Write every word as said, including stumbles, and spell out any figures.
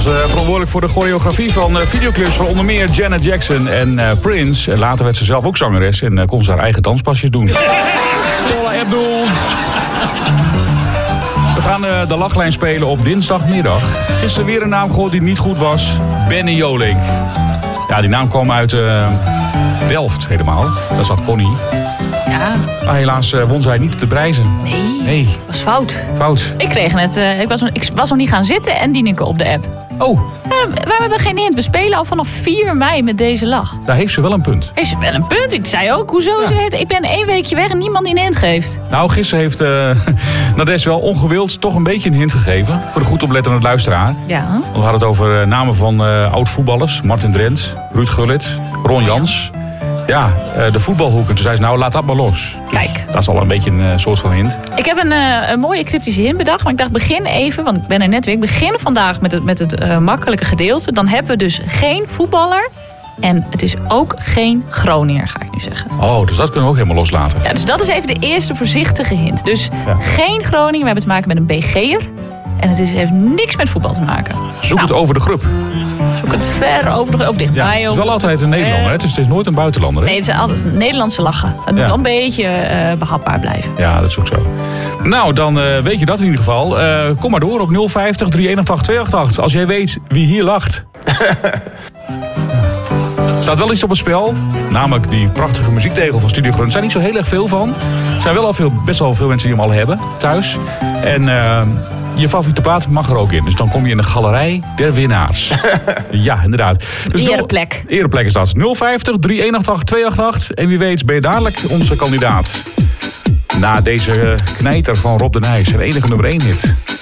Verantwoordelijk voor de choreografie van uh, videoclips van onder meer Janet Jackson en uh, Prince. En later werd ze zelf ook zangeres en uh, kon ze haar eigen danspasjes doen. Paula Abdul. We gaan uh, de lachlijn spelen op dinsdagmiddag. Gisteren weer een naam gehoord die niet goed was. Benny Jolink. Ja, die naam kwam uit uh, Delft helemaal. Daar zat Connie. Ja. Maar helaas uh, won zij niet de prijzen. Nee, nee. Dat was fout. Fout. Ik kreeg net, uh, ik, was nog, ik was nog niet gaan zitten en Dieneke op de app. Oh. Ja, we hebben geen hint. We spelen al vanaf vier mei met deze lach. Daar heeft ze wel een punt. Heeft ze wel een punt? Ik zei ook, hoezo is ja. het? Ik ben één weekje weg en niemand die een hint geeft. Nou, gisteren heeft uh, Nades wel ongewild toch een beetje een hint gegeven. Voor de goed oplettende luisteraar. Ja. We hadden het over uh, namen van uh, oud-voetballers. Martin Drent, Ruud Gullit, Ron Jans. Ja, uh, de voetbalhoeken. Toen zei ze, nou, laat dat maar los. Dus kijk. Dat is al een beetje een uh, soort van hint. Ik heb een, uh, een mooie cryptische hint bedacht. Maar ik dacht, begin even, want ik ben er net weer. Ik begin vandaag met het, met het uh, makkelijke gedeelte. Dan hebben we dus geen voetballer. En het is ook geen Groninger, ga ik nu zeggen. Oh, dus dat kunnen we ook helemaal loslaten. Ja, dus dat is even de eerste voorzichtige hint. Dus ja. geen Groninger. We hebben te maken met een B G'er. En het is, heeft niks met voetbal te maken. Zoek nou, het over de groep. Zoek het ver over de, of dichtbij. Ja, het is wel altijd een Nederlander. Hè? Het, is, het is nooit een buitenlander. Hè? Nee, het zijn altijd Nederlandse lachen. Het ja. moet wel een beetje uh, behapbaar blijven. Ja, dat is ook zo. Nou, dan uh, weet je dat in ieder geval. Uh, kom maar door op nul vijftig, drie eenentachtig, tweeëntachtig. Als jij weet wie hier lacht. Er staat wel iets op het spel. Namelijk die prachtige muziektegel van Studio Groningen. Er zijn niet zo heel erg veel van. Er zijn wel al veel, best wel veel mensen die hem al hebben thuis. En uh, je favoriete plaat mag er ook in. Dus dan kom je in de galerij der winnaars. Ja, inderdaad. Dus ereplek. nul, ereplek is dat. nul vijftig, drie eenentachtig, tweeëntachtig. En wie weet ben je dadelijk onze kandidaat. Na deze knijter van Rob de Nijs. Zijn enige nummer één hit.